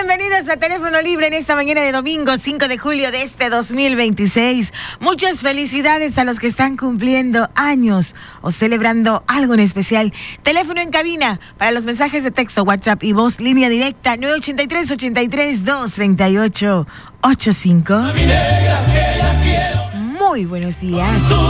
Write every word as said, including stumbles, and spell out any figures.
Bienvenidos a Teléfono Libre en esta mañana de domingo cinco de julio de este dos mil veintiséis. Muchas felicidades a los que están cumpliendo años o celebrando algo en especial. Teléfono en cabina para los mensajes de texto, WhatsApp y voz, línea directa nueve ochenta y tres, ochenta y tres, doscientos treinta y ocho ochenta y cinco. Muy buenos días.